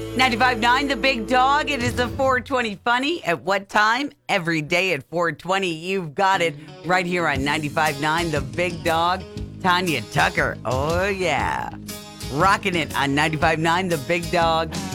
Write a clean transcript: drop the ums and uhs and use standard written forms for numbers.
95.9 The Big Dog. It is the 420 Funny. At what time? Every day at 420. You've got it right here on 95.9 The Big Dog. Tanya Tucker. Oh, yeah. Rocking it on 95.9 The Big Dog.